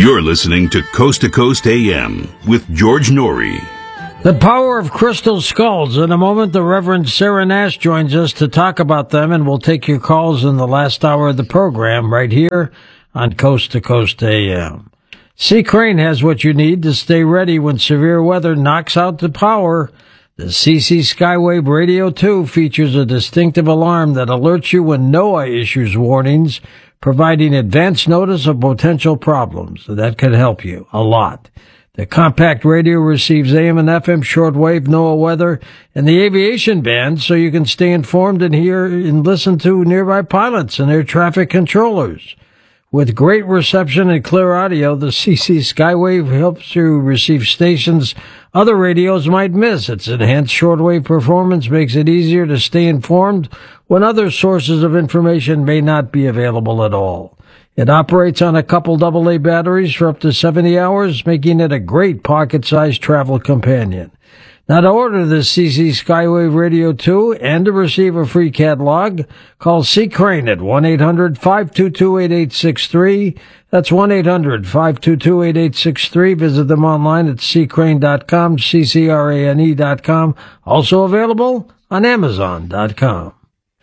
You're listening to Coast AM with George Norrie. The power of crystal skulls. In a moment, the Reverend Sarah Nash joins us to talk about them, and we'll take your calls in the last hour of the program right here on Coast AM. C. Crane has what you need to stay ready when severe weather knocks out the power. The CC Skywave Radio 2 features a distinctive alarm that alerts you when NOAA issues warnings, providing advance notice of potential problems. That could help you a lot. The compact radio receives AM and FM shortwave, NOAA weather, and the aviation band, so you can stay informed and hear and listen to nearby pilots and air traffic controllers. With great reception and clear audio, the CC Skywave helps you receive stations other radios might miss. Its enhanced shortwave performance makes it easier to stay informed when other sources of information may not be available at all. It operates on a couple AA batteries for up to 70 hours, making it a great pocket-sized travel companion. Now, to order the CC Skywave Radio 2 and to receive a free catalog, call C. Crane at 1-800-522-8863. That's 1-800-522-8863. Visit them online at ccrane.com, ccrane.com. Also available on Amazon.com.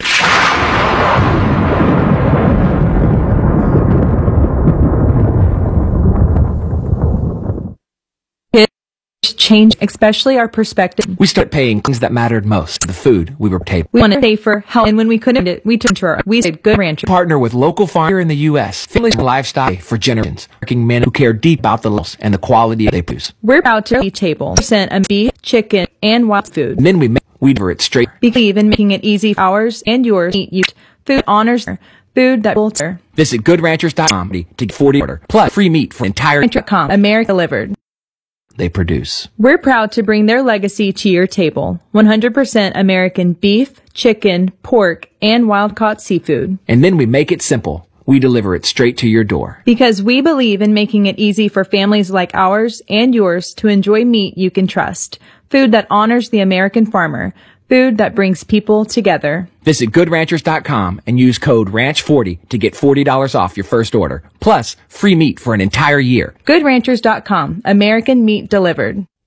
Change, especially our perspective. We start paying things that mattered most. The food we were paid. We wanted safer health, and when we couldn't, we turned to our. We said Good Rancher. Partner with local farmers in the U.S. Families and livestock for generations. Working men who care deep about the levels and the quality they produce. We're proud to eat table. Percent of beef, chicken, and wild food. And then we deliver it straight. Believe in making it easy for ours and yours. Eat you food honors food that will serve. Visit GoodRanchers.com to get 40 order plus free meat for entire America delivered. They produce. We're proud to bring their legacy to your table. 100% American beef, chicken, pork, and wild-caught seafood. And then we make it simple. We deliver it straight to your door. Because we believe in making it easy for families like ours and yours to enjoy meat you can trust. Food that honors the American farmer. Food that brings people together. Visit GoodRanchers.com and use code RANCH40 to get $40 off your first order. Plus, free meat for an entire year. GoodRanchers.com. American meat delivered.